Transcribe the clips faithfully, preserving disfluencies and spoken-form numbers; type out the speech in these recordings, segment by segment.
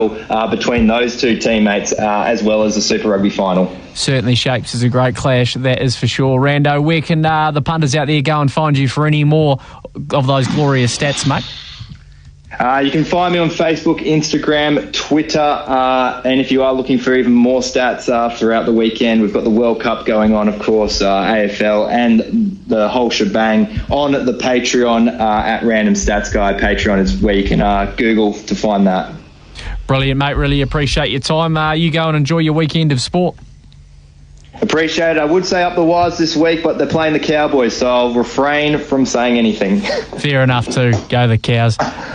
uh, between those two teammates uh, as well as the Super Rugby final. Certainly shapes as a great clash, that is for sure. Rando, where can uh, the punters out there go and find you for any more of those glorious stats, mate? Uh, you can find me on Facebook, Instagram, Twitter, uh, and if you are looking for even more stats uh, throughout the weekend, we've got the World Cup going on, of course, uh, A F L, and the whole shebang on the Patreon uh, at Random Stats Guy. Patreon is where you can uh, Google to find that. Brilliant, mate. Really appreciate your time. Uh, you go and enjoy your weekend of sport. Appreciate it. I would say up the wires this week, but they're playing the Cowboys, so I'll refrain from saying anything. Fair enough too. Go the Cows.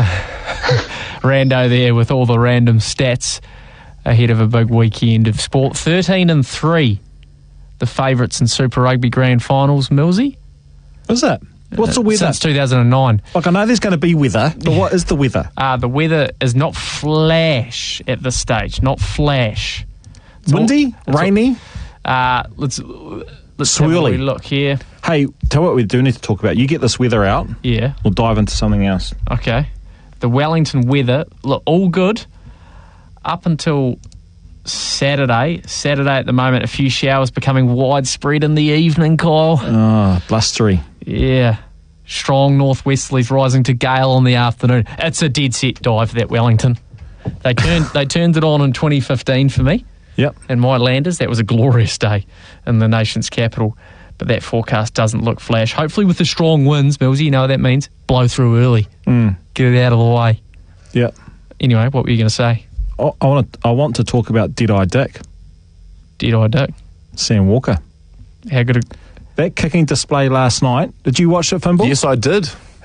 Rando there with all the random stats ahead of a big weekend of sport. thirteen and three, the favourites in Super Rugby Grand Finals. Millsy? What's that? What's the weather? Since two thousand nine. Like, I know there's going to be weather, but what is the weather? Uh, the weather is not flash at this stage. Not flash. It's Windy? all, rainy? All, uh, let's let's have a swirly. wee look here. Hey, tell what we do need to talk about. You get this weather out. Yeah. We'll dive into something else. Okay. The Wellington weather, look, all good up until Saturday. Saturday at the moment, a few showers becoming widespread in the evening, Kyle. Oh, blustery. Yeah. Strong northwesterlies rising to gale in the afternoon. It's a dead set dive, that Wellington. They turned they turned it on in twenty fifteen for me. Yep. And my Landers, that was a glorious day in the nation's capital. But that forecast doesn't look flash. Hopefully with the strong winds, Millsy, you know what that means? Blow through early. Mm. Get it out of the way. Yep. Anyway, what were you going to say? I, I want to I want to talk about Dead-Eye Dick. Dead-Eye Dick? Sam Walker. How good a... That kicking display last night, did you watch it, Finball? Yes, I did.